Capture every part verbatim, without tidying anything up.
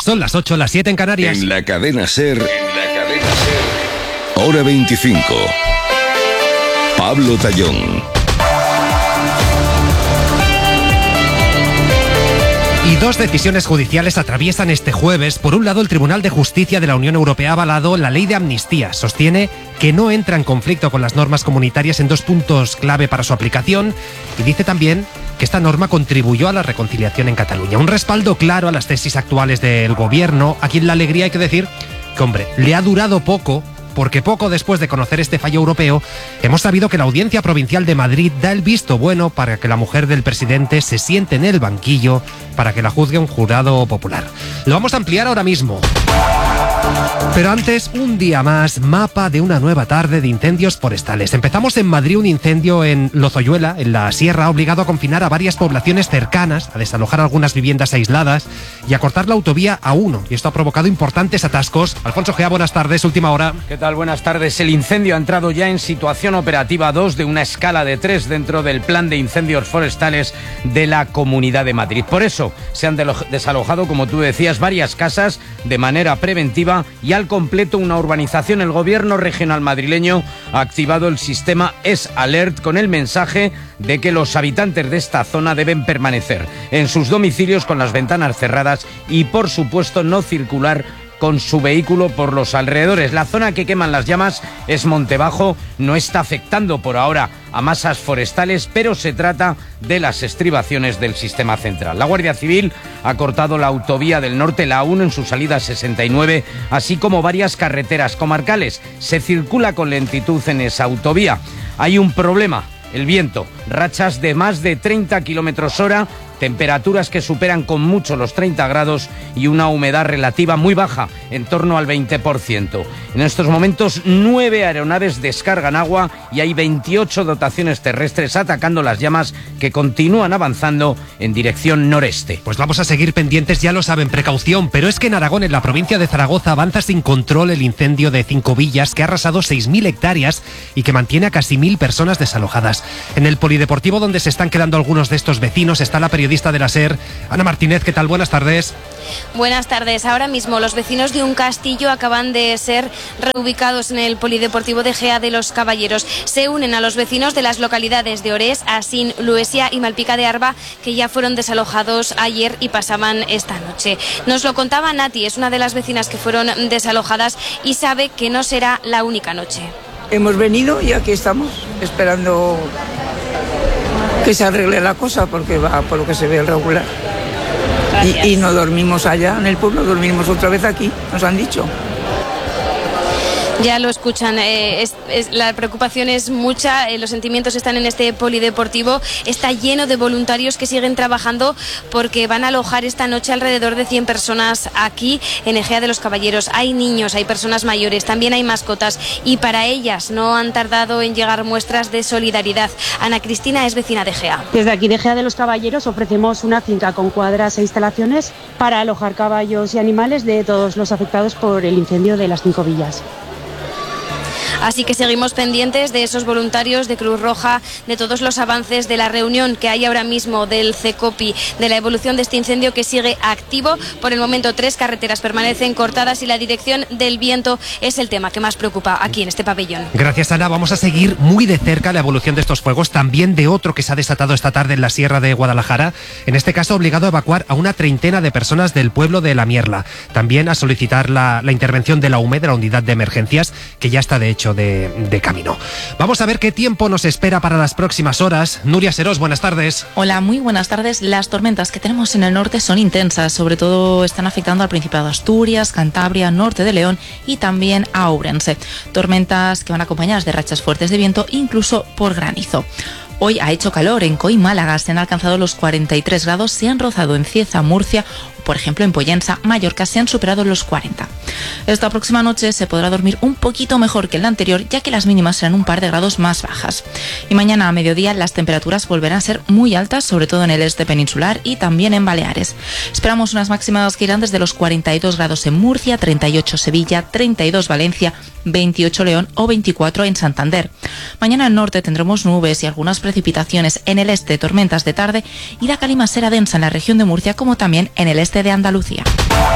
Son las ocho, las siete en Canarias. En la cadena SER, en la cadena SER, hora veinticinco. Pablo Tallón. Y dos decisiones judiciales atraviesan este jueves. Por un lado, el Tribunal de Justicia de la Unión Europea ha avalado la ley de amnistía. Sostiene que no entra en conflicto con las normas comunitarias en dos puntos clave para su aplicación. Y dice también que esta norma contribuyó a la reconciliación en Cataluña. Un respaldo claro a las tesis actuales del gobierno. Aquí en La Alegría hay que decir que, hombre, le ha durado poco, porque poco después de conocer este fallo europeo, hemos sabido que la Audiencia Provincial de Madrid da el visto bueno para que la mujer del presidente se siente en el banquillo para que la juzgue un jurado popular. Lo vamos a ampliar ahora mismo. Pero antes, un día más, mapa de una nueva tarde de incendios forestales. Empezamos en Madrid, un incendio en Lozoyuela, en la sierra, ha obligado a confinar a varias poblaciones cercanas, a desalojar algunas viviendas aisladas y a cortar la autovía A uno. Y esto ha provocado importantes atascos. Alfonso Gea, buenas tardes, última hora. ¿Qué tal? Buenas tardes. El incendio ha entrado ya en situación operativa dos de una escala de tres dentro del plan de incendios forestales de la Comunidad de Madrid. Por eso se han desalojado, como tú decías, varias casas de manera preventiva y al completo una urbanización. El gobierno regional madrileño ha activado el sistema Es Alert con el mensaje de que los habitantes de esta zona deben permanecer en sus domicilios con las ventanas cerradas y, por supuesto, no circular con su vehículo por los alrededores. La zona que queman las llamas es Montebajo, no está afectando por ahora a masas forestales, pero se trata de las estribaciones del sistema central. La Guardia Civil ha cortado la autovía del norte, la A uno, en su salida sesenta y nueve, así como varias carreteras comarcales. Se circula con lentitud en esa autovía. Hay un problema: el viento, rachas de más de treinta kilómetros hora, temperaturas que superan con mucho los treinta grados y una humedad relativa muy baja, en torno al veinte por ciento. En estos momentos, nueve aeronaves descargan agua y hay veintiocho dotaciones terrestres atacando las llamas que continúan avanzando en dirección noreste. Pues vamos a seguir pendientes, ya lo saben, precaución, pero es que en Aragón, en la provincia de Zaragoza, avanza sin control el incendio de Cinco Villas, que ha arrasado seis mil hectáreas y que mantiene a casi mil personas desalojadas. En el polideportivo, donde se están quedando algunos de estos vecinos, está la periodista de la SER, Ana Martínez. ¿Qué tal? Buenas tardes. Buenas tardes. Ahora mismo los vecinos de un castillo acaban de ser reubicados en el polideportivo de Gea de los Caballeros. Se unen a los vecinos de las localidades de Orés, Asín, Luesia y Malpica de Arba, que ya fueron desalojados ayer y pasaban esta noche. Nos lo contaba Nati, es una de las vecinas que fueron desalojadas y sabe que no será la única noche. Hemos venido y aquí estamos esperando que se arregle la cosa, porque va por lo que se ve regular. Y, y no dormimos allá en el pueblo, dormimos otra vez aquí, nos han dicho. Ya lo escuchan, eh, es, es, la preocupación es mucha, eh, los sentimientos están en este polideportivo, está lleno de voluntarios que siguen trabajando porque van a alojar esta noche alrededor de cien personas aquí en Egea de los Caballeros. Hay niños, hay personas mayores, también hay mascotas y para ellas no han tardado en llegar muestras de solidaridad. Ana Cristina es vecina de Egea. Desde aquí de Egea de los Caballeros ofrecemos una finca con cuadras e instalaciones para alojar caballos y animales de todos los afectados por el incendio de las Cinco Villas. Así que seguimos pendientes de esos voluntarios de Cruz Roja, de todos los avances de la reunión que hay ahora mismo del CECOPI, de la evolución de este incendio que sigue activo. Por el momento, tres carreteras permanecen cortadas y la dirección del viento es el tema que más preocupa aquí en este pabellón. Gracias, Ana. Vamos a seguir muy de cerca la evolución de estos fuegos, también de otro que se ha desatado esta tarde en la Sierra de Guadalajara. En este caso, ha obligado a evacuar a una treintena de personas del pueblo de La Mierla. También a solicitar la, la intervención de la U M E, de la Unidad de Emergencias, que ya está de hecho De, de camino. Vamos a ver qué tiempo nos espera para las próximas horas. Nuria Serós, buenas tardes. Hola, muy buenas tardes. Las tormentas que tenemos en el norte son intensas, sobre todo están afectando al Principado de Asturias, Cantabria, norte de León y también a Ourense. Tormentas que van acompañadas de rachas fuertes de viento, incluso por granizo. Hoy ha hecho calor en Coí, Málaga, se han alcanzado los cuarenta y tres grados, se han rozado en Cieza, Murcia, o por ejemplo en Pollensa, Mallorca, se han superado los cuarenta. Esta próxima noche se podrá dormir un poquito mejor que la anterior, ya que las mínimas serán un par de grados más bajas. Y mañana a mediodía las temperaturas volverán a ser muy altas, sobre todo en el este peninsular y también en Baleares. Esperamos unas máximas que irán desde los cuarenta y dos grados en Murcia, treinta y ocho Sevilla, treinta y dos Valencia, veintiocho León o veinticuatro en Santander. Mañana al norte tendremos nubes y algunas precipitaciones, en el este tormentas de tarde y la calima será densa en la región de Murcia como también en el este de Andalucía.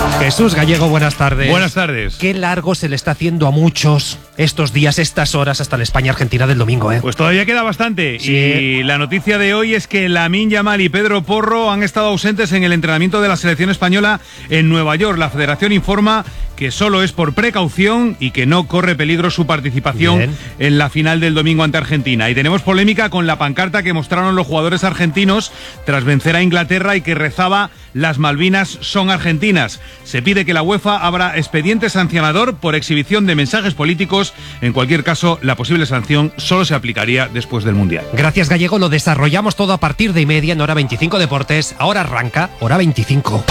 Jesús Gallego, buenas tardes. Buenas tardes. Qué largo se le está haciendo a muchos estos días, estas horas, hasta la España-Argentina del domingo, ¿eh? Pues todavía queda bastante. Sí. Y la noticia de hoy es que Lamine Yamal y Pedro Porro han estado ausentes en el entrenamiento de la selección española en Nueva York. La federación informa que solo es por precaución y que no corre peligro su participación Bien. en la final del domingo ante Argentina. Y tenemos polémica con la pancarta que mostraron los jugadores argentinos tras vencer a Inglaterra y que rezaba "Las Malvinas son argentinas". Se pide que la UEFA abra expediente sancionador por exhibición de mensajes políticos. En cualquier caso, la posible sanción solo se aplicaría después del Mundial. Gracias, Gallego. Lo desarrollamos todo a partir de y media en Hora veinticinco Deportes. Ahora arranca Hora veinticinco.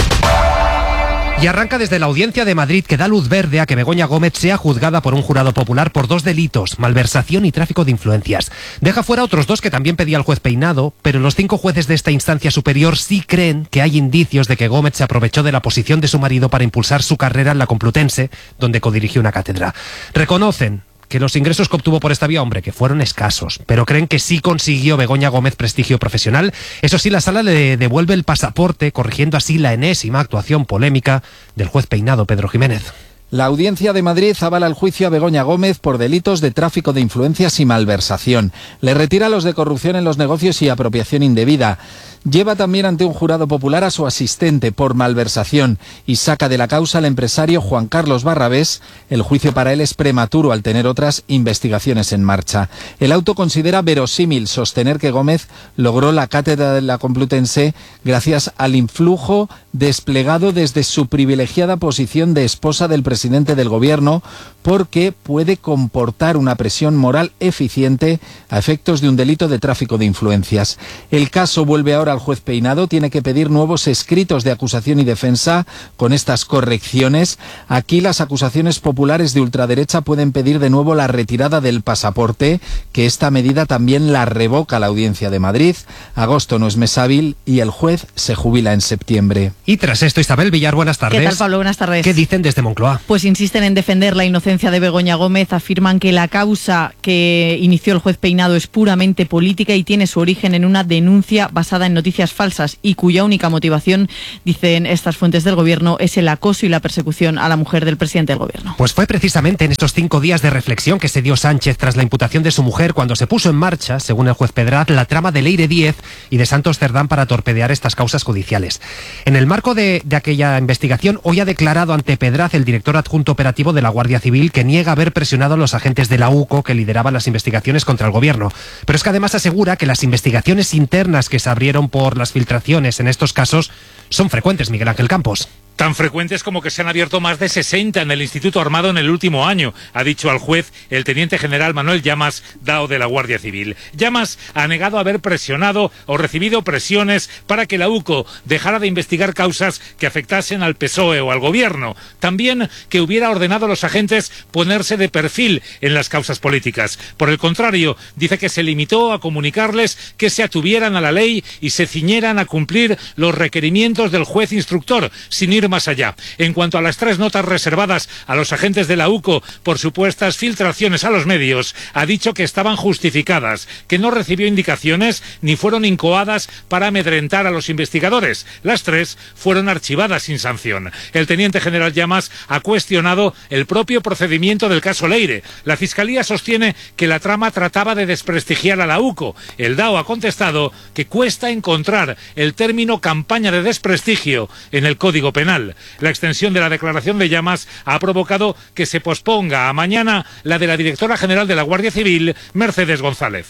Y arranca desde la Audiencia de Madrid, que da luz verde a que Begoña Gómez sea juzgada por un jurado popular por dos delitos: malversación y tráfico de influencias. Deja fuera otros dos que también pedía el juez Peinado, pero los cinco jueces de esta instancia superior sí creen que hay indicios de que Gómez se aprovechó de la posición de su marido para impulsar su carrera en la Complutense, donde codirigió una cátedra. Reconocen que los ingresos que obtuvo por esta vía, hombre, que fueron escasos, pero creen que sí consiguió Begoña Gómez prestigio profesional. Eso sí, la sala le devuelve el pasaporte, corrigiendo así la enésima actuación polémica del juez Peinado, Pedro Jiménez. La Audiencia de Madrid avala el juicio a Begoña Gómez por delitos de tráfico de influencias y malversación. Le retira los de corrupción en los negocios y apropiación indebida. Lleva también ante un jurado popular a su asistente por malversación y saca de la causa al empresario Juan Carlos Barrabés. El juicio para él es prematuro al tener otras investigaciones en marcha. El auto considera verosímil sostener que Gómez logró la cátedra de la Complutense gracias al influjo desplegado desde su privilegiada posición de esposa del presidente del gobierno, porque puede comportar una presión moral eficiente a efectos de un delito de tráfico de influencias. El caso vuelve ahora al juez Peinado, tiene que pedir nuevos escritos de acusación y defensa con estas correcciones. Aquí las acusaciones populares de ultraderecha pueden pedir de nuevo la retirada del pasaporte, que esta medida también la revoca la Audiencia de Madrid. Agosto no es mes hábil y el juez se jubila en septiembre. Y tras esto, Isabel Villar, buenas tardes. ¿Qué tal, Pablo? Buenas tardes. ¿Qué dicen desde Moncloa? Pues insisten en defender la inocencia de Begoña Gómez, afirman que la causa que inició el juez Peinado es puramente política y tiene su origen en una denuncia basada en noticias falsas y cuya única motivación, dicen estas fuentes del gobierno, es el acoso y la persecución a la mujer del presidente del gobierno. Pues fue precisamente en estos cinco días de reflexión que se dio Sánchez tras la imputación de su mujer cuando se puso en marcha, según el juez Pedraz, la trama de Leire Díez y de Santos Cerdán para torpedear estas causas judiciales. En el marco de, de aquella investigación, hoy ha declarado ante Pedraz el director adjunto operativo de la Guardia Civil, que niega haber presionado a los agentes de la U C O que lideraban las investigaciones contra el gobierno. Pero es que además asegura que las investigaciones internas que se abrieron por las filtraciones en estos casos son frecuentes, Miguel Ángel Campos. Tan frecuentes como que se han abierto más de sesenta en el Instituto Armado en el último año, ha dicho al juez el teniente general Manuel Llamas, D A O de la Guardia Civil. Llamas ha negado haber presionado o recibido presiones para que la U C O dejara de investigar causas que afectasen al P S O E o al gobierno. También que hubiera ordenado a los agentes ponerse de perfil en las causas políticas. Por el contrario, dice que se limitó a comunicarles que se atuvieran a la ley y se ciñeran a cumplir los requerimientos del juez instructor, sin ir más allá. En cuanto a las tres notas reservadas a los agentes de la U C O por supuestas filtraciones a los medios, ha dicho que estaban justificadas, que no recibió indicaciones ni fueron incoadas para amedrentar a los investigadores. Las tres fueron archivadas sin sanción. El teniente general Llamas ha cuestionado el propio procedimiento del caso Leire. La Fiscalía sostiene que la trama trataba de desprestigiar a la U C O. El D A O ha contestado que cuesta encontrar el término campaña de desprestigio en el Código Penal. La extensión de la declaración de Llamas ha provocado que se posponga a mañana la de la directora general de la Guardia Civil, Mercedes González.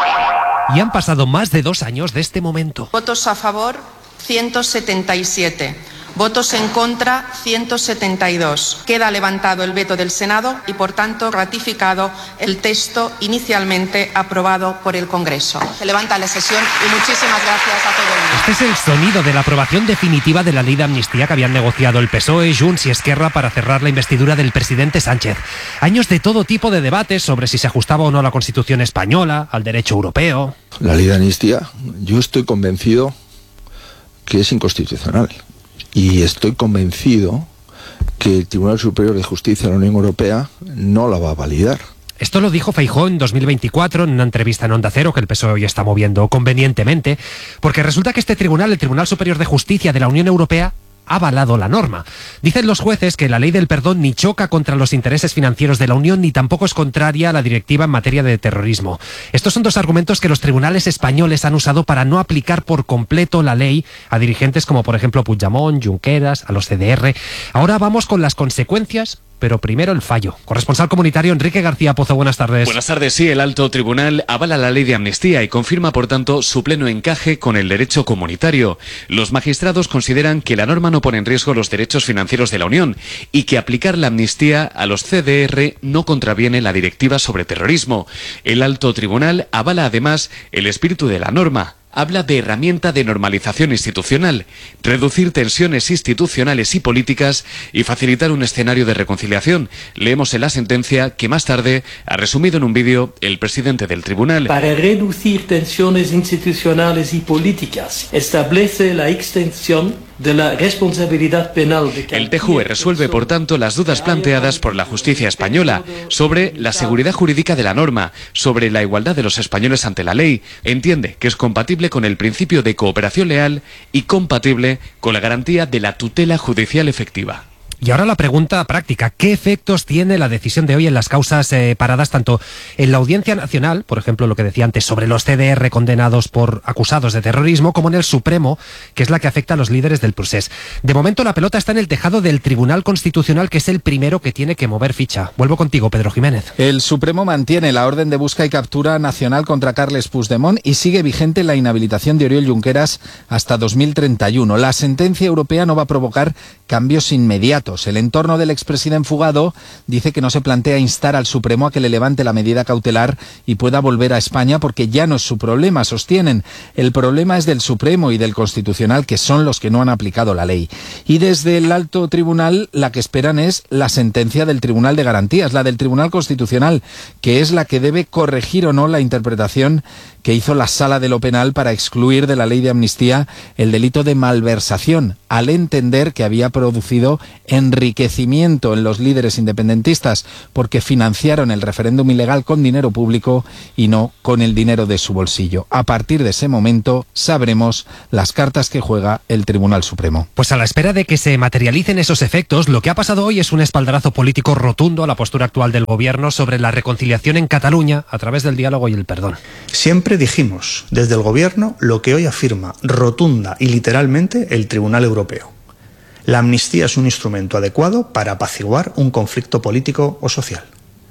Y han pasado más de dos años de este momento. Votos a favor, ciento setenta y siete. Votos en contra, ciento setenta y dos. Queda levantado el veto del Senado y, por tanto, ratificado el texto inicialmente aprobado por el Congreso. Se levanta la sesión y muchísimas gracias a todo el mundo. Este es el sonido de la aprobación definitiva de la ley de amnistía que habían negociado el P S O E, Junts y Esquerra para cerrar la investidura del presidente Sánchez. Años de todo tipo de debates sobre si se ajustaba o no a la Constitución española, al derecho europeo. La ley de amnistía, yo estoy convencido que es inconstitucional. Y estoy convencido que el Tribunal Superior de Justicia de la Unión Europea no la va a validar. Esto lo dijo Feijóo en dos mil veinticuatro en una entrevista en Onda Cero que el P S O E hoy está moviendo convenientemente, porque resulta que este tribunal, el Tribunal Superior de Justicia de la Unión Europea, avalado la norma. Dicen los jueces que la ley del perdón ni choca contra los intereses financieros de la Unión ni tampoco es contraria a la directiva en materia de terrorismo. Estos son dos argumentos que los tribunales españoles han usado para no aplicar por completo la ley a dirigentes como por ejemplo Puigdemont, Junqueras, a los C D R. Ahora vamos con las consecuencias, pero primero el fallo. Corresponsal comunitario Enrique García Pozo, buenas tardes. Buenas tardes, sí, el alto tribunal avala la ley de amnistía y confirma, por tanto, su pleno encaje con el derecho comunitario. Los magistrados consideran que la norma no pone en riesgo los derechos financieros de la Unión y que aplicar la amnistía a los C D R no contraviene la directiva sobre terrorismo. El alto tribunal avala además el espíritu de la norma. Habla de herramienta de normalización institucional, reducir tensiones institucionales y políticas y facilitar un escenario de reconciliación. Leemos en la sentencia que más tarde ha resumido en un vídeo el presidente del tribunal. Para reducir tensiones institucionales y políticas, establece la extensión de la responsabilidad penal de El T J U E resuelve, por tanto, las dudas planteadas por la justicia española sobre la seguridad jurídica de la norma, sobre la igualdad de los españoles ante la ley. Entiende que es compatible con el principio de cooperación leal y compatible con la garantía de la tutela judicial efectiva. Y ahora la pregunta práctica, ¿qué efectos tiene la decisión de hoy en las causas eh, paradas tanto en la Audiencia Nacional, por ejemplo, lo que decía antes sobre los C D R condenados por acusados de terrorismo, como en el Supremo, que es la que afecta a los líderes del procés? De momento la pelota está en el tejado del Tribunal Constitucional, que es el primero que tiene que mover ficha. Vuelvo contigo, Pedro Jiménez. El Supremo mantiene la orden de busca y captura nacional contra Carles Puigdemont y sigue vigente la inhabilitación de Oriol Junqueras hasta dos mil treinta y uno. La sentencia europea no va a provocar cambios inmediatos. El entorno del expresidente fugado dice que no se plantea instar al Supremo a que le levante la medida cautelar y pueda volver a España porque ya no es su problema, sostienen. El problema es del Supremo y del Constitucional, que son los que no han aplicado la ley. Y desde el alto tribunal la que esperan es la sentencia del Tribunal de Garantías, la del Tribunal Constitucional, que es la que debe corregir o no la interpretación que hizo la Sala de lo Penal para excluir de la ley de amnistía el delito de malversación, al entender que había producido enriquecimiento en los líderes independentistas porque financiaron el referéndum ilegal con dinero público y no con el dinero de su bolsillo. A partir de ese momento sabremos las cartas que juega el Tribunal Supremo. Pues a la espera de que se materialicen esos efectos, lo que ha pasado hoy es un espaldarazo político rotundo a la postura actual del Gobierno sobre la reconciliación en Cataluña a través del diálogo y el perdón. Siempre dijimos desde el Gobierno lo que hoy afirma rotunda y literalmente el Tribunal Europeo. La amnistía es un instrumento adecuado para apaciguar un conflicto político o social.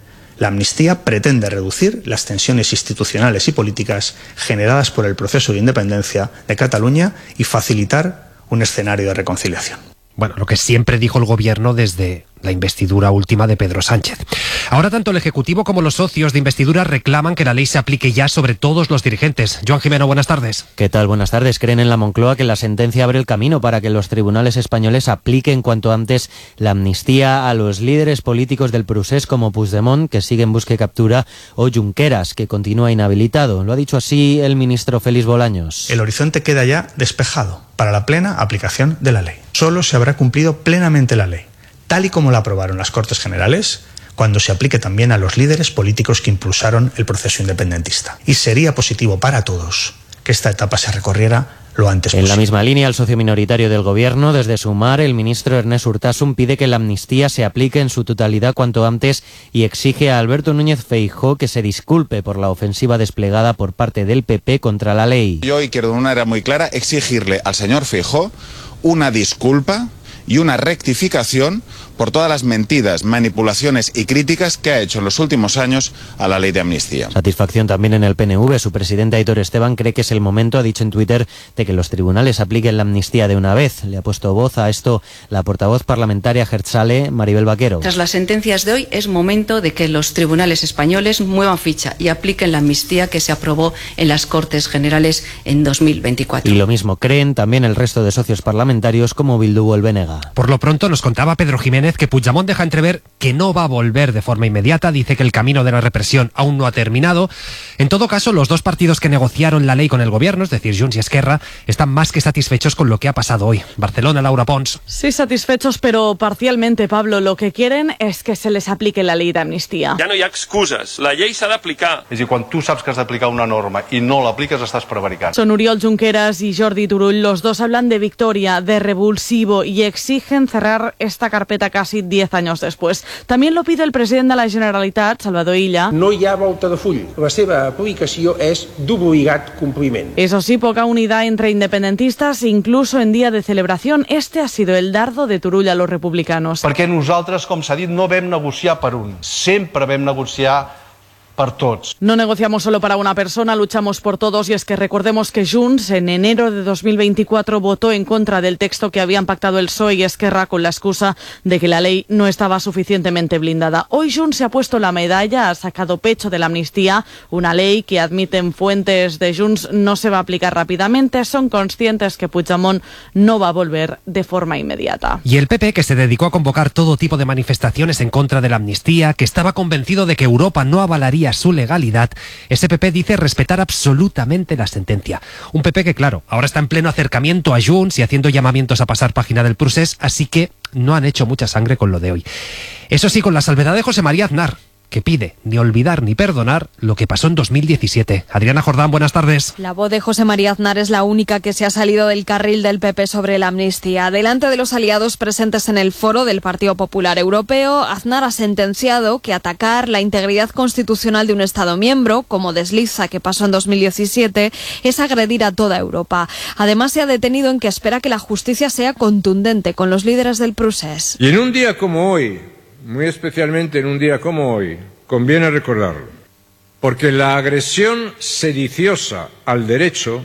La amnistía pretende reducir las tensiones institucionales y políticas generadas por el proceso de independencia de Cataluña y facilitar un escenario de reconciliación. Bueno, lo que siempre dijo el Gobierno desde la investidura última de Pedro Sánchez. Ahora tanto el Ejecutivo como los socios de investidura reclaman que la ley se aplique ya sobre todos los dirigentes. Joan Jimeno, buenas tardes. ¿Qué tal? Buenas tardes. Creen en la Moncloa que la sentencia abre el camino para que los tribunales españoles apliquen cuanto antes la amnistía a los líderes políticos del procés como Puigdemont, que sigue en busca y captura, o Junqueras, que continúa inhabilitado. Lo ha dicho así el ministro Félix Bolaños. El horizonte queda ya despejado para la plena aplicación de la ley. Solo se habrá cumplido plenamente la ley, tal y como la aprobaron las Cortes Generales, cuando se aplique también a los líderes políticos que impulsaron el proceso independentista. Y sería positivo para todos que esta etapa se recorriera lo antes posible. En la misma línea, el socio minoritario del Gobierno, desde Sumar, el ministro Ernest Urtasun, pide que la amnistía se aplique en su totalidad cuanto antes y exige a Alberto Núñez Feijóo que se disculpe por la ofensiva desplegada por parte del P P contra la ley. Yo, y quiero de una manera muy clara, exigirle al señor Feijóo una disculpa y una rectificación por todas las mentiras, manipulaciones y críticas que ha hecho en los últimos años a la ley de amnistía. Satisfacción también en el P N V. Su presidente Aitor Esteban cree que es el momento, ha dicho en Twitter, de que los tribunales apliquen la amnistía de una vez. Le ha puesto voz a esto la portavoz parlamentaria Jertzale, Maribel Vaquero. Tras las sentencias de hoy es momento de que los tribunales españoles muevan ficha y apliquen la amnistía que se aprobó en las Cortes Generales en dos mil veinticuatro. Y lo mismo creen también el resto de socios parlamentarios como Bildu o el Benega. Por lo pronto nos contaba Pedro Jiménez Jiménez que Puigdemont deja entrever que no va a volver de forma inmediata, dice que el camino de la represión aún no ha terminado. En todo caso, los dos partidos que negociaron la ley con el gobierno, es decir, Junts y Esquerra, están más que satisfechos con lo que ha pasado hoy. Barcelona, Laura Pons. Sí, satisfechos, pero parcialmente, Pablo. Lo que quieren es que se les aplique la ley de amnistía. Ja no hi ha excuses, la llei s'ha d'aplicar. És a dir, quan tu saps que has d'aplicar una norma i no l'apliques, estàs prevaricant. Son Oriol Junqueras y Jordi Turull. Los dos hablan de victoria, de revulsivo y exigen cerrar esta carpeta casi diez años después. También lo pide el presidente de la Generalitat, Salvador Illa. No hi ha volta de full. La seva aplicació és d'obligat compliment. Eso sí, poca unidad entre independentistas, incluso en día de celebración. Este ha sido el dardo de Turull a los republicanos. Perquè nosaltres, com s'ha dit, no vam negociar per un. Sempre vam negociar per tots. No negociamos solo para una persona, luchamos por todos, y es que recordemos que Junts en enero de dos mil veinticuatro votó en contra del texto que habían pactado el P S O E y Esquerra con la excusa de que la ley no estaba suficientemente blindada. Hoy Junts se ha puesto la medalla, ha sacado pecho de la amnistía, una ley que admiten fuentes de Junts no se va a aplicar rápidamente, son conscientes que Puigdemont no va a volver de forma inmediata. Y el P P, que se dedicó a convocar todo tipo de manifestaciones en contra de la amnistía, que estaba convencido de que Europa no avalaría su legalidad, ese P P dice respetar absolutamente la sentencia. Un P P que, claro, ahora está en pleno acercamiento a Junts y haciendo llamamientos a pasar página del procés, así que no han hecho mucha sangre con lo de hoy. Eso sí, con la salvedad de José María Aznar, que pide ni olvidar ni perdonar lo que pasó en dos mil diecisiete. Adriana Jordán, buenas tardes. La voz de José María Aznar es la única que se ha salido del carril del P P sobre la amnistía. Delante de los aliados presentes en el foro del Partido Popular Europeo, Aznar ha sentenciado que atacar la integridad constitucional de un Estado miembro, como desliza que pasó en dos mil diecisiete, es agredir a toda Europa. Además, se ha detenido en que espera que la justicia sea contundente con los líderes del procés. Y en un día como hoy, muy especialmente en un día como hoy, conviene recordarlo, porque la agresión sediciosa al derecho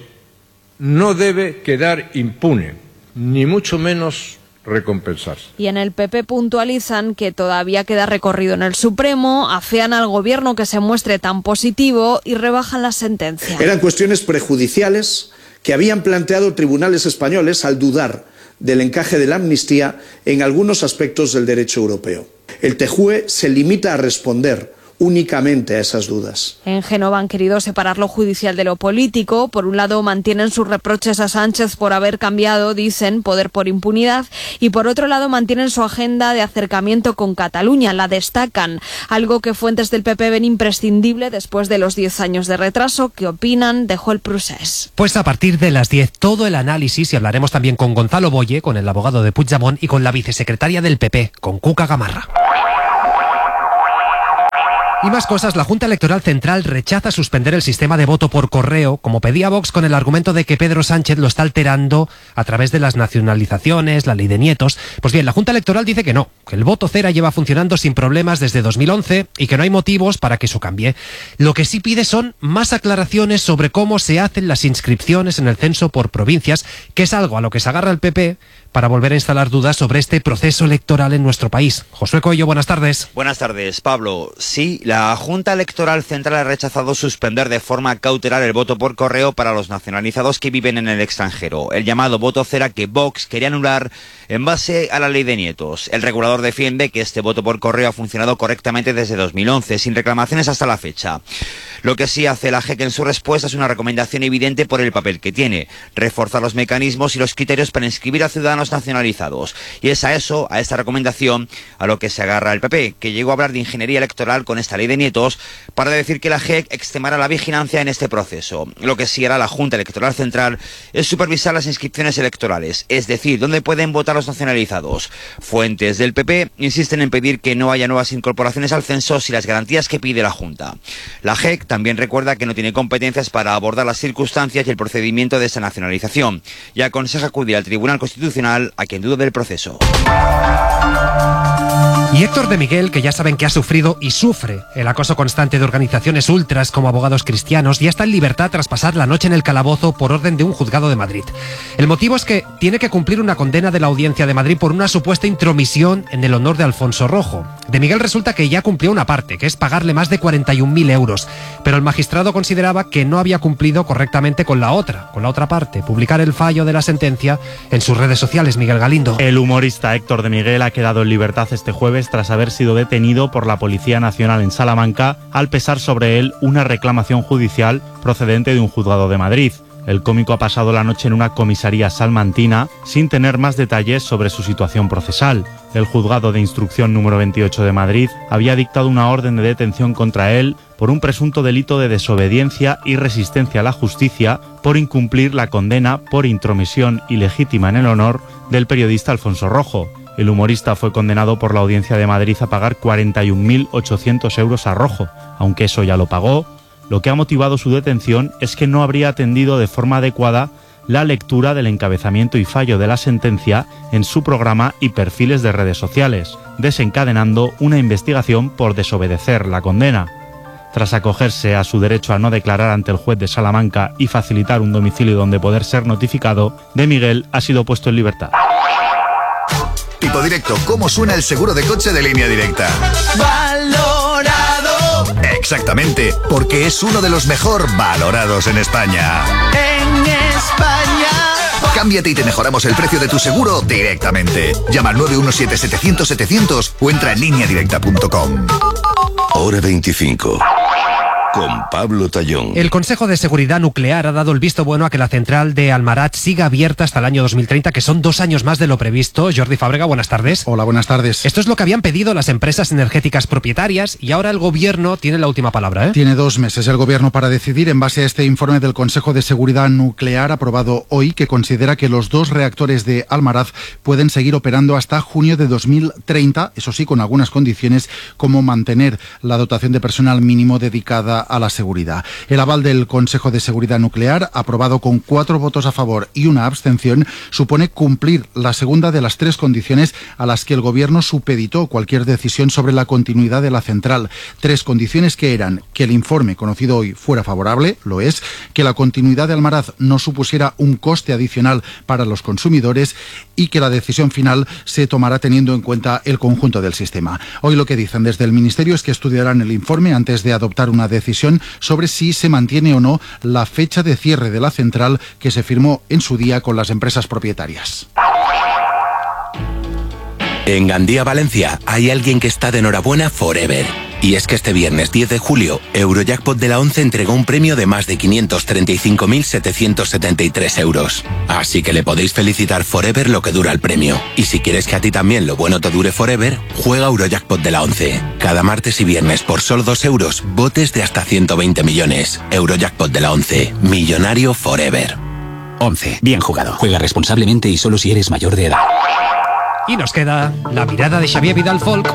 no debe quedar impune, ni mucho menos recompensarse. Y en el P P puntualizan que todavía queda recorrido en el Supremo, afean al gobierno que se muestre tan positivo y rebajan la sentencia. Eran cuestiones prejudiciales que habían planteado tribunales españoles al dudar del encaje de la amnistía en algunos aspectos del derecho europeo. El T J U E se limita a responder únicamente a esas dudas. En Génova han querido separar lo judicial de lo político. Por un lado mantienen sus reproches a Sánchez por haber cambiado, dicen, poder por impunidad, y por otro lado mantienen su agenda de acercamiento con Cataluña, la destacan, algo que fuentes del P P ven imprescindible después de los diez años de retraso que opinan dejó el procés. Pues a partir de las diez todo el análisis, y hablaremos también con Gonzalo Boye, con el abogado de Puigdemont, y con la vicesecretaria del P P, con Cuca Gamarra. Y más cosas, la Junta Electoral Central rechaza suspender el sistema de voto por correo, como pedía Vox, con el argumento de que Pedro Sánchez lo está alterando a través de las nacionalizaciones, la ley de nietos. Pues bien, la Junta Electoral dice que no, que el voto cera lleva funcionando sin problemas desde dos mil once y que no hay motivos para que eso cambie. Lo que sí pide son más aclaraciones sobre cómo se hacen las inscripciones en el censo por provincias, que es algo a lo que se agarra el P P para volver a instalar dudas sobre este proceso electoral en nuestro país. Josué Coello, buenas tardes. Buenas tardes, Pablo. Sí, la Junta Electoral Central ha rechazado suspender de forma cautelar el voto por correo para los nacionalizados que viven en el extranjero, el llamado voto cera que Vox quería anular en base a la ley de nietos. El regulador defiende que este voto por correo ha funcionado correctamente desde dos mil once, sin reclamaciones hasta la fecha. Lo que sí hace la J E C en su respuesta es una recomendación evidente por el papel que tiene, reforzar los mecanismos y los criterios para inscribir a ciudadanos nacionalizados. Y es a eso, a esta recomendación, a lo que se agarra el P P, que llegó a hablar de ingeniería electoral con esta ley de nietos para decir que la J E C extremará la vigilancia en este proceso. Lo que sí hará la Junta Electoral Central es supervisar las inscripciones electorales, es decir, dónde pueden votar los nacionalizados. Fuentes del P P insisten en pedir que no haya nuevas incorporaciones al censo sin las garantías que pide la Junta. La J E C también recuerda que no tiene competencias para abordar las circunstancias y el procedimiento de esa nacionalización y aconseja acudir al Tribunal Constitucional a quien dude del proceso. Y Héctor de Miguel, que ya saben que ha sufrido y sufre el acoso constante de organizaciones ultras como Abogados Cristianos, ya está en libertad tras pasar la noche en el calabozo por orden de un juzgado de Madrid. El motivo es que tiene que cumplir una condena de la Audiencia de Madrid por una supuesta intromisión en el honor de Alfonso Rojo. De Miguel resulta que ya cumplió una parte, que es pagarle más de cuarenta y un mil euros, pero el magistrado consideraba que no había cumplido correctamente con la otra, con la otra parte, publicar el fallo de la sentencia en sus redes sociales. Miguel Galindo. El humorista Héctor de Miguel ha quedado en libertad este jueves tras haber sido detenido por la Policía Nacional en Salamanca al pesar sobre él una reclamación judicial procedente de un juzgado de Madrid. El cómico ha pasado la noche en una comisaría salmantina sin tener más detalles sobre su situación procesal. El juzgado de instrucción número veintiocho de Madrid había dictado una orden de detención contra él por un presunto delito de desobediencia y resistencia a la justicia por incumplir la condena por intromisión ilegítima en el honor del periodista Alfonso Rojo. El humorista fue condenado por la Audiencia de Madrid a pagar cuarenta y un mil ochocientos euros a Rojo, aunque eso ya lo pagó. Lo que ha motivado su detención es que no habría atendido de forma adecuada la lectura del encabezamiento y fallo de la sentencia en su programa y perfiles de redes sociales, desencadenando una investigación por desobedecer la condena. Tras acogerse a su derecho a no declarar ante el juez de Salamanca y facilitar un domicilio donde poder ser notificado, De Miguel ha sido puesto en libertad. Tipo Directo, ¿cómo suena el seguro de coche de Línea Directa? ¡Valorado! Exactamente, porque es uno de los mejor valorados en España. ¡En España! Cámbiate y te mejoramos el precio de tu seguro directamente. Llama al nueve uno siete setecientos setecientos o entra en línea directa punto com. Hora veinticinco. Con Pablo Tallón. El Consejo de Seguridad Nuclear ha dado el visto bueno a que la central de Almaraz siga abierta hasta el año dos mil treinta, que son dos años más de lo previsto. Jordi Fábrega, buenas tardes. Hola, buenas tardes. Esto es lo que habían pedido las empresas energéticas propietarias y ahora el Gobierno tiene la última palabra, ¿eh? Tiene dos meses el Gobierno para decidir en base a este informe del Consejo de Seguridad Nuclear aprobado hoy, que considera que los dos reactores de Almaraz pueden seguir operando hasta junio de dos mil treinta, eso sí, con algunas condiciones como mantener la dotación de personal mínimo dedicada a la seguridad. El aval del Consejo de Seguridad Nuclear, aprobado con cuatro votos a favor y una abstención, supone cumplir la segunda de las tres condiciones a las que el Gobierno supeditó cualquier decisión sobre la continuidad de la central. Tres condiciones que eran que el informe conocido hoy fuera favorable, lo es, que la continuidad de Almaraz no supusiera un coste adicional para los consumidores y que la decisión final se tomará teniendo en cuenta el conjunto del sistema. Hoy lo que dicen desde el Ministerio es que estudiarán el informe antes de adoptar una decisión sobre si se mantiene o no la fecha de cierre de la central que se firmó en su día con las empresas propietarias. En Gandía, Valencia, hay alguien que está de enhorabuena forever. Y es que este viernes diez de julio, Eurojackpot de la once entregó un premio de más de quinientos treinta y cinco mil setecientos setenta y tres euros. Así que le podéis felicitar forever lo que dura el premio. Y si quieres que a ti también lo bueno te dure forever, juega Eurojackpot de la once. Cada martes y viernes por solo dos euros, botes de hasta ciento veinte millones. Eurojackpot de la once. Millonario forever. once. Bien jugado. Juega responsablemente y solo si eres mayor de edad. Y nos queda la mirada de Xavier Vidal Folk.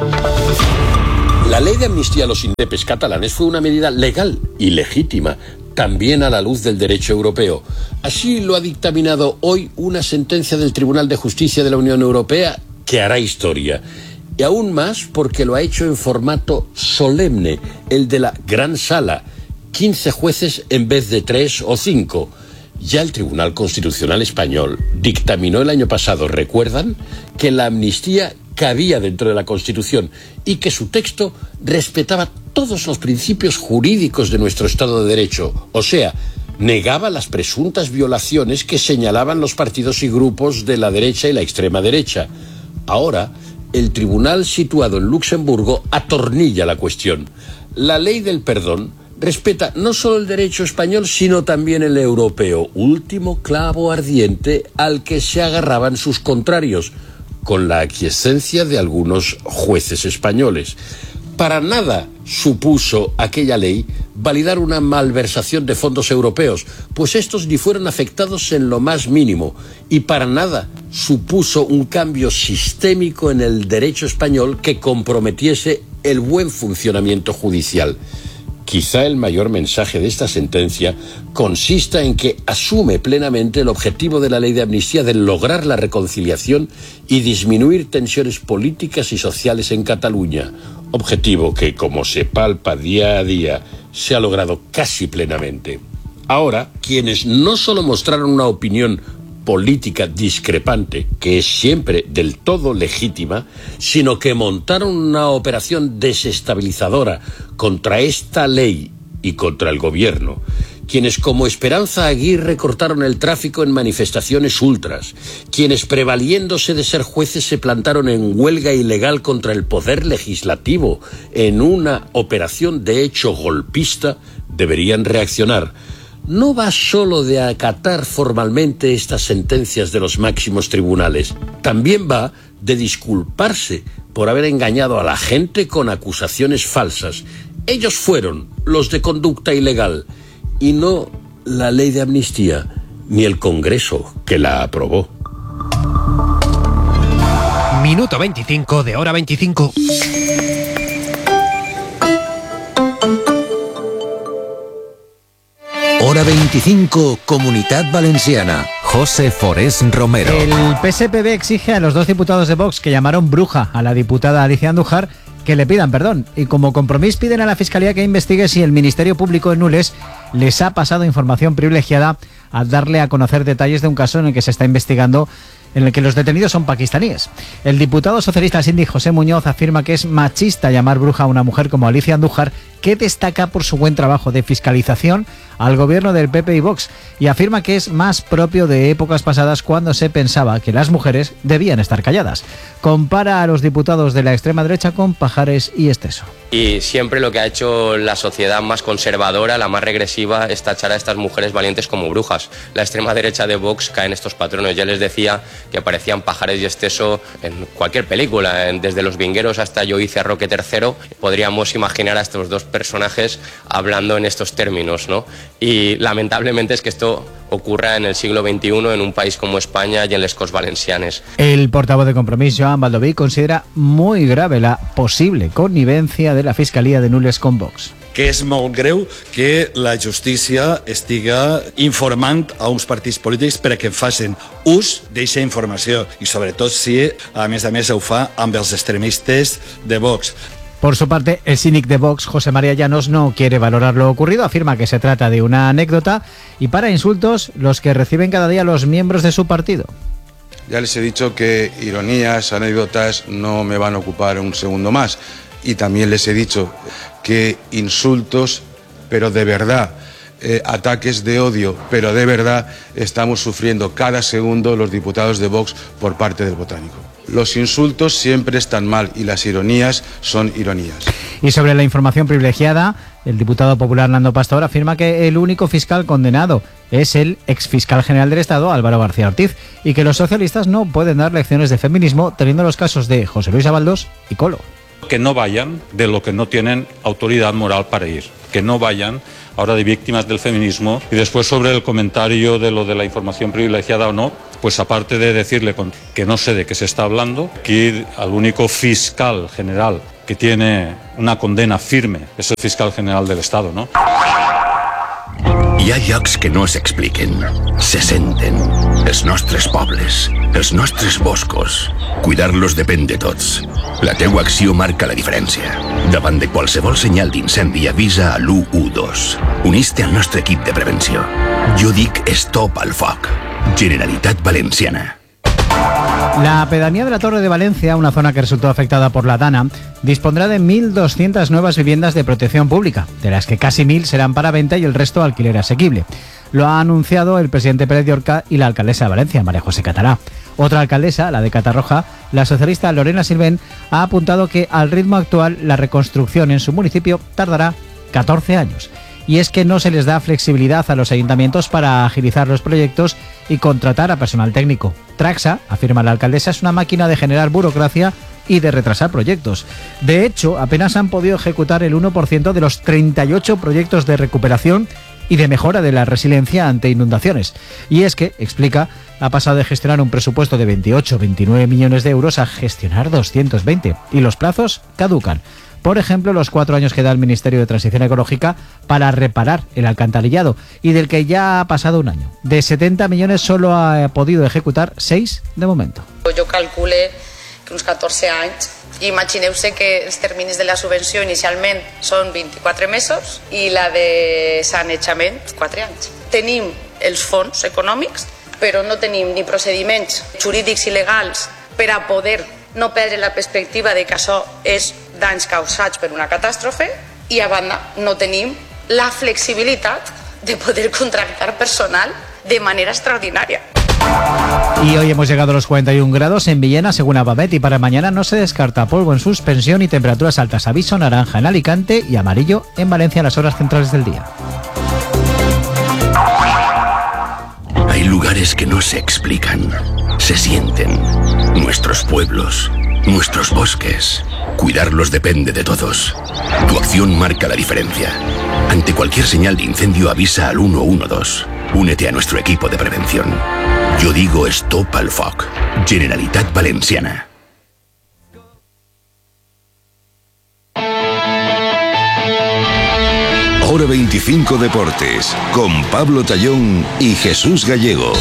La ley de amnistía a los indepes catalanes fue una medida legal y legítima, también a la luz del derecho europeo. Así lo ha dictaminado hoy una sentencia del Tribunal de Justicia de la Unión Europea que hará historia. Y aún más porque lo ha hecho en formato solemne, el de la Gran Sala. quince jueces en vez de tres o cinco. Ya el Tribunal Constitucional Español dictaminó el año pasado, ¿recuerdan?, que la amnistía cabía dentro de la Constitución y que su texto respetaba todos los principios jurídicos de nuestro Estado de Derecho, o sea, negaba las presuntas violaciones que señalaban los partidos y grupos de la derecha y la extrema derecha. Ahora, el tribunal situado en Luxemburgo atornilla la cuestión. La ley del perdón respeta no solo el derecho español, sino también el europeo, último clavo ardiente al que se agarraban sus contrarios, con la aquiescencia de algunos jueces españoles. Para nada supuso aquella ley validar una malversación de fondos europeos, pues estos ni fueron afectados en lo más mínimo, y para nada supuso un cambio sistémico en el derecho español que comprometiese el buen funcionamiento judicial. Quizá el mayor mensaje de esta sentencia consista en que asume plenamente el objetivo de la ley de amnistía de lograr la reconciliación y disminuir tensiones políticas y sociales en Cataluña, objetivo que, como se palpa día a día, se ha logrado casi plenamente. Ahora, quienes no solo mostraron una opinión política discrepante, que es siempre del todo legítima, sino que montaron una operación desestabilizadora contra esta ley y contra el gobierno, quienes como Esperanza Aguirre cortaron el tráfico en manifestaciones ultras, quienes prevaliéndose de ser jueces se plantaron en huelga ilegal contra el poder legislativo en una operación de hecho golpista, deberían reaccionar. No va solo de acatar formalmente estas sentencias de los máximos tribunales, también va de disculparse por haber engañado a la gente con acusaciones falsas. Ellos fueron los de conducta ilegal, y no la ley de amnistía, ni el Congreso que la aprobó. Minuto veinticinco de Hora veinticinco. Hora veinticinco, Comunitat Valenciana. José Forés Romero. El P S P B exige a los dos diputados de Vox que llamaron bruja a la diputada Alicia Andújar que le pidan perdón, y como compromiso piden a la Fiscalía que investigue si el Ministerio Público en Nules les ha pasado información privilegiada al darle a conocer detalles de un caso en el que se está investigando, en el que los detenidos son pakistaníes. El diputado socialista Sindi José Muñoz afirma que es machista llamar bruja a una mujer como Alicia Andújar, que destaca por su buen trabajo de fiscalización al gobierno del P P y Vox, y afirma que es más propio de épocas pasadas cuando se pensaba que las mujeres debían estar calladas. Compara a los diputados de la extrema derecha con Pajares y Esteso. Y siempre lo que ha hecho la sociedad más conservadora, la más regresiva, es tachar a estas mujeres valientes como brujas. La extrema derecha de Vox cae en estos patrones. Ya les decía que parecían Pajares y Esteso en cualquier película, desde Los Vingueros hasta Yo hice a Roque tercero. Podríamos imaginar a estos dos personajes hablando en estos términos, ¿no? Y lamentablemente es que esto ocurra en el siglo veintiuno en un país como España y en les Corts Valencianes. El portavoz de Compromís, Joan Baldoví, considera muy grave la posible connivencia de la Fiscalía de Nules con Vox. Que és molt greu que la justícia estiga informant a uns partits polítics perquè facin ús d'aquesta informació, i sobretot si, a més a més, ho fa amb els extremistes de Vox. Por su parte, el síndic de Vox, José María Llanos, no quiere valorar lo ocurrido, afirma que se trata de una anécdota y para insultos los que reciben cada día los miembros de su partido. Ya les he dicho que ironías, anécdotas no me van a ocupar un segundo más, y también les he dicho que insultos, pero de verdad, eh, ataques de odio, pero de verdad, estamos sufriendo cada segundo los diputados de Vox por parte del Botánico. Los insultos siempre están mal y las ironías son ironías. Y sobre la información privilegiada, el diputado popular Nando Pastor afirma que el único fiscal condenado es el exfiscal general del Estado, Álvaro García Ortiz, y que los socialistas no pueden dar lecciones de feminismo teniendo los casos de José Luis Abaldós y Colo. Que no vayan de lo que no tienen autoridad moral para ir, que no vayan ahora de víctimas del feminismo. Y después sobre el comentario de lo de la información privilegiada o no, pues aparte de decirle que no sé de qué se está hablando, que al único fiscal general que tiene una condena firme es el fiscal general del Estado, ¿no? Hi ha llocs que no s'expliquen, se senten. Els nostres pobles, els nostres boscos. Cuidar-los depèn de tots. La teua acció marca la diferència. Davant de qualsevol senyal d'incendi avisa a l'u u dos. Unís-te al nostre equip de prevenció. Jo dic stop al foc. Generalitat Valenciana. La pedanía de la Torre de Valencia, una zona que resultó afectada por la Dana, dispondrá de mil doscientas nuevas viviendas de protección pública, de las que casi mil serán para venta y el resto alquiler asequible. Lo ha anunciado el presidente Pérez de Orca y la alcaldesa de Valencia, María José Catalá. Otra alcaldesa, la de Catarroja, la socialista Lorena Silvén, ha apuntado que al ritmo actual la reconstrucción en su municipio tardará catorce años. Y es que no se les da flexibilidad a los ayuntamientos para agilizar los proyectos y contratar a personal técnico. Traxa, afirma la alcaldesa, es una máquina de generar burocracia y de retrasar proyectos. De hecho, apenas han podido ejecutar el uno por ciento de los treinta y ocho proyectos de recuperación y de mejora de la resiliencia ante inundaciones. Y es que, explica, ha pasado de gestionar un presupuesto de veintiocho a veintinueve millones de euros a gestionar doscientos veinte. Y los plazos caducan. Por ejemplo, los cuatro años que da el Ministerio de Transición Ecológica para reparar el alcantarillado, y del que ya ha pasado un año. De setenta millones solo ha podido ejecutar seis de momento. Jo calcule que uns catorze anys, i imagineu-se que els terminis de la subvenció inicialment són vint-i-quatre mesos i la de sanejament quatre anys. Tenim els fons econòmics però no tenim ni procediments jurídics i legals per a poder no perdre la perspectiva de que això és danys causats per una catàstrofe, i a banda no tenim la flexibilitat de poder contractar personal de manera extraordinaria. Y hoy hemos llegado a los cuarenta y un grados en Villena, según Abamet, y para mañana no se descarta polvo en suspensión y temperaturas altas. Aviso naranja en Alicante y amarillo en Valencia en las horas centrales del día. Hay lugares que no se explican, se sienten. Nuestros pueblos, nuestros bosques. Cuidarlos depende de todos. Tu acción marca la diferencia. Ante cualquier señal de incendio avisa al uno uno dos. Únete a nuestro equipo de prevención. Yo digo Stop al Foc. Generalitat Valenciana. Hora veinticinco Deportes, con Pablo Tallón y Jesús Gallego.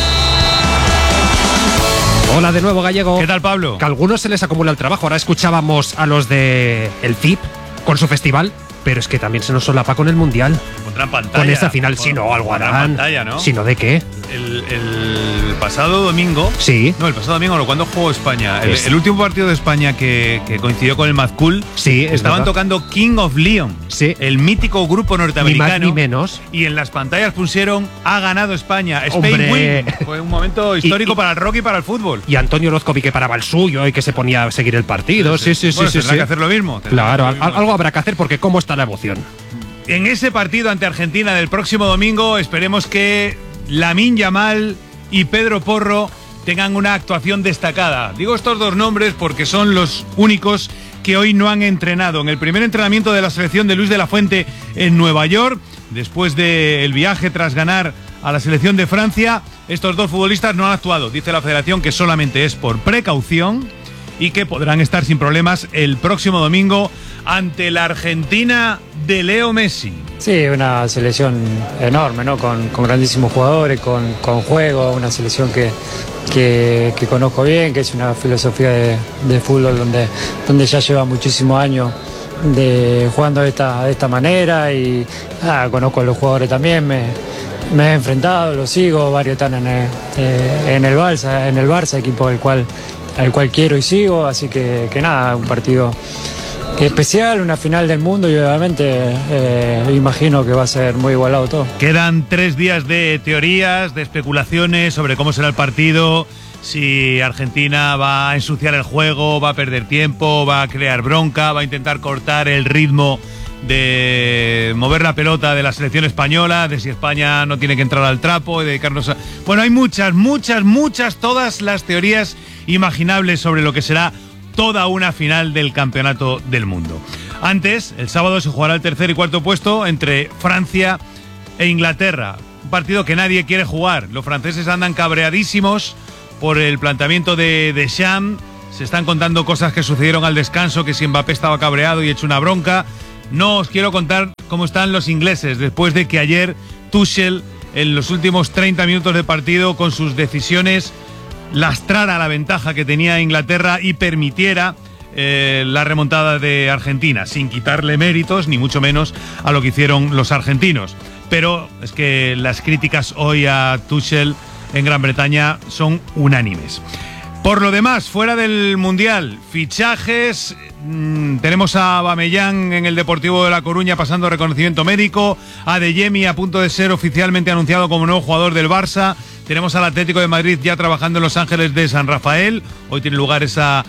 Hola de nuevo, Gallego. ¿Qué tal, Pablo? Que a algunos se les acumula el trabajo. Ahora escuchábamos a los de el C I P con su festival, pero es que también se nos solapa con el Mundial. Pondrán pantalla. Con esta final, sí, no, algo harán. Pantalla, ¿no? ¿Sino de qué? El, el pasado domingo. Sí. No, el pasado domingo, no, cuando jugó España. El, Es- el último partido de España que, que coincidió con el Mad Cool. Sí, es Estaban verdad. tocando King of Leon. Sí. El mítico grupo norteamericano. Ni más ni menos. Y en las pantallas pusieron ha ganado España. Spain Hombre. win. Fue un momento histórico Y- y- para el rock y para el fútbol. Y Antonio Orozco vi que paraba el suyo y que se ponía a seguir el partido. Sí, sí, sí, Bueno, sí. tendrá sí. que hacer lo mismo. Tendrá Claro, que hacer lo al- mismo. algo habrá que hacer porque cómo está la emoción. En ese partido ante Argentina del próximo domingo esperemos que Lamine Yamal y Pedro Porro tengan una actuación destacada. Digo estos dos nombres porque son los únicos que hoy no han entrenado. En el primer entrenamiento de la selección de Luis de la Fuente en Nueva York, después del viaje tras ganar a la selección de Francia, estos dos futbolistas no han actuado. Dice la federación que solamente es por precaución y que podrán estar sin problemas el próximo domingo ante la Argentina de Leo Messi. Sí, una selección enorme, ¿no? Con, con grandísimos jugadores, con, con juego, una selección que, que, que conozco bien, que es una filosofía de, de fútbol donde, donde ya lleva muchísimos años de jugando de esta, de esta manera y ah, conozco a los jugadores también, me, me he enfrentado, los sigo, varios están en el, eh, en el Barça, en el Barça, equipo del cual, al cual quiero y sigo, así que, que nada, un partido especial, una final del mundo y obviamente eh, imagino que va a ser muy igualado todo. Quedan tres días de teorías, de especulaciones sobre cómo será el partido, si Argentina va a ensuciar el juego, va a perder tiempo, va a crear bronca, va a intentar cortar el ritmo de mover la pelota de la selección española, de si España no tiene que entrar al trapo y dedicarnos a... Bueno, hay muchas, muchas, muchas, todas las teorías imaginables sobre lo que será toda una final del Campeonato del Mundo. Antes, el sábado se jugará el tercer y cuarto puesto entre Francia e Inglaterra. Un partido que nadie quiere jugar. Los franceses andan cabreadísimos por el planteamiento de Deschamps. Se están contando cosas que sucedieron al descanso, que si Mbappé estaba cabreado y hecho una bronca. No os quiero contar cómo están los ingleses después de que ayer Tuchel, en los últimos treinta minutos de partido, con sus decisiones, lastrara la ventaja que tenía Inglaterra y permitiera eh, la remontada de Argentina, sin quitarle méritos, ni mucho menos a lo que hicieron los argentinos. Pero es que las críticas hoy a Tuchel en Gran Bretaña son unánimes. Por lo demás, fuera del Mundial, fichajes, mmm, tenemos a Aubameyang en el Deportivo de La Coruña pasando reconocimiento médico, a Adeyemi a punto de ser oficialmente anunciado como nuevo jugador del Barça, tenemos al Atlético de Madrid ya trabajando en Los Ángeles de San Rafael, hoy tiene lugar esa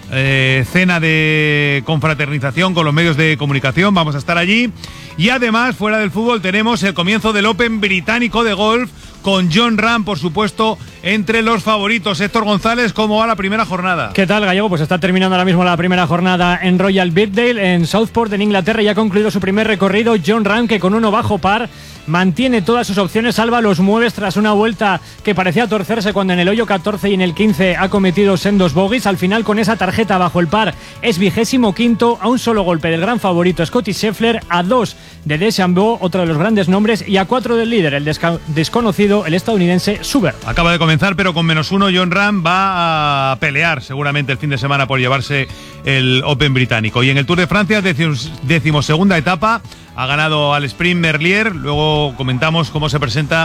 eh, cena de confraternización con los medios de comunicación, vamos a estar allí, y además, fuera del fútbol, tenemos el comienzo del Open británico de golf, con Jon Rahm, por supuesto, entre los favoritos. Héctor González, ¿cómo va la primera jornada? ¿Qué tal, Gallego? Pues está terminando ahora mismo la primera jornada en Royal Birkdale, en Southport, en Inglaterra, y ha concluido su primer recorrido. Jon Rahm, que con uno bajo par mantiene todas sus opciones, salva los mueves tras una vuelta que parecía torcerse cuando en el hoyo catorce y en el quince ha cometido sendos bogies. Al final, con esa tarjeta bajo el par, es vigésimo quinto, a un solo golpe del gran favorito Scottie Scheffler, a dos de DeChambeau, otro de los grandes nombres, y a cuatro del líder, el desca- desconocido, el estadounidense Suber. Acaba de comenzar, pero con menos uno, Jon Rahm va a pelear seguramente el fin de semana por llevarse el Open británico. Y en el Tour de Francia, decimos, decimosegunda etapa, ha ganado al sprint Merlier. Luego comentamos cómo se presenta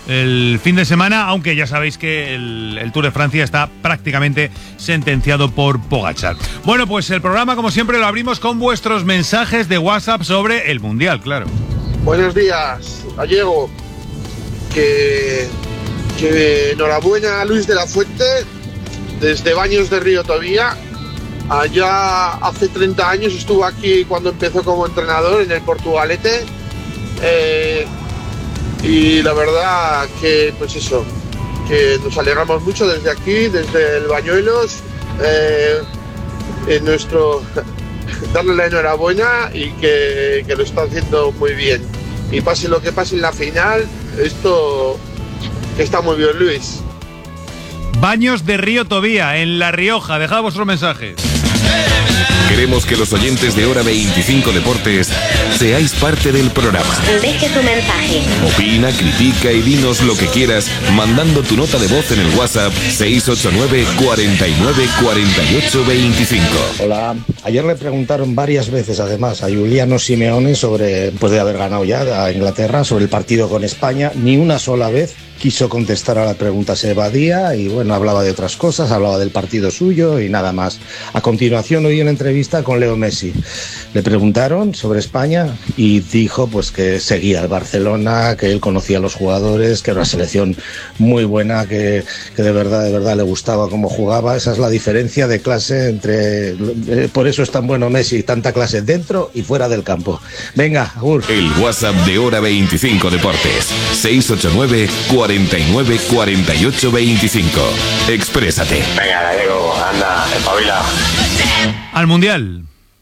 el fin de semana, aunque ya sabéis que el, el Tour de Francia está prácticamente sentenciado por Pogačar. Bueno, pues el programa, como siempre, lo abrimos con vuestros mensajes de WhatsApp sobre el Mundial, claro. Buenos días, Gallego. Que, que enhorabuena a Luis de la Fuente, desde Baños de Río Tobía. Allá hace treinta años estuvo aquí cuando empezó como entrenador en el Portugalete. Eh, y la verdad que, pues eso, que nos alegramos mucho desde aquí, desde el Bañuelos, eh, en nuestro darle la enhorabuena y que, que lo está haciendo muy bien. Y pase lo que pase en la final, esto está muy bien, Luis. Baños de Río Tobía, en La Rioja. Dejad vuestros mensajes. Queremos que los oyentes de Hora veinticinco Deportes seáis parte del programa. Deje tu mensaje. Opina, critica y dinos lo que quieras mandando tu nota de voz en el WhatsApp seis ocho nueve, cuarenta y nueve, cuarenta y ocho, veinticinco. Hola, ayer le preguntaron varias veces además a Giuliano Simeone sobre, después de haber ganado ya a Inglaterra, sobre el partido con España. Ni una sola vez quiso contestar a la pregunta, se evadía y bueno, hablaba de otras cosas, hablaba del partido suyo y nada más. A continuación oí una entrevista con Leo Messi. Le preguntaron sobre España y dijo pues que seguía al Barcelona, que él conocía a los jugadores, que era una selección muy buena, que, que de verdad, de verdad le gustaba cómo jugaba. Esa es la diferencia de clase entre... Eh, por eso es tan bueno Messi, tanta clase dentro y fuera del campo. Venga, agur. El WhatsApp de Hora veinticinco Deportes, seis ocho nueve, cuarenta y nueve, cuarenta y ocho, veinticinco. Exprésate. Venga, Gallego, anda, espabila. Al Mundial.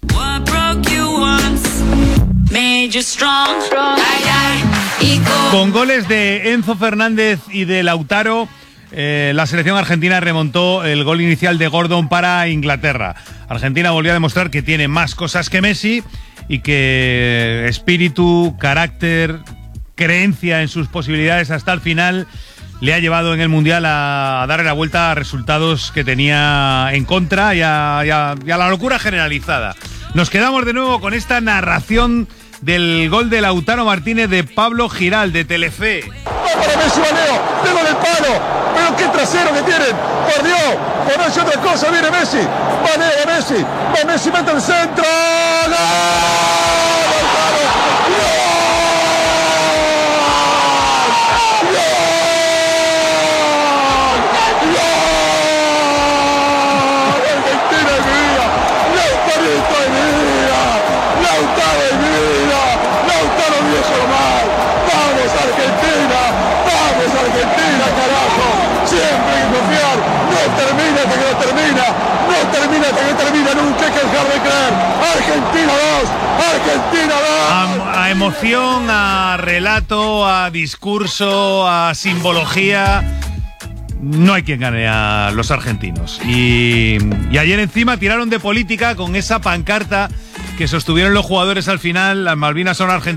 Con goles de Enzo Fernández y de Lautaro, eh, la selección argentina remontó el gol inicial de Gordon para Inglaterra. Argentina volvió a demostrar que tiene más cosas que Messi y que espíritu, carácter, creencia en sus posibilidades hasta el final le ha llevado en el Mundial a, a darle la vuelta a resultados que tenía en contra y a, y a, y a la locura generalizada. Nos quedamos de nuevo con esta narración del gol de Lautaro Martínez de Pablo Giral, de Telefe. Va para Messi, Baneo, pego en el palo, pero qué trasero que tienen, por Dios, por no hacer otra cosa, viene Messi, Baneo, Messi, va Messi, mete el centro, ¡gol! ¡Lautaro! ¡Gol! Argentina dos, Argentina dos. A, a emoción, a relato, a discurso, a simbología, no hay quien gane a los argentinos. Y, y ayer encima tiraron de política con esa pancarta que sostuvieron los jugadores al final. Las Malvinas son argentinas.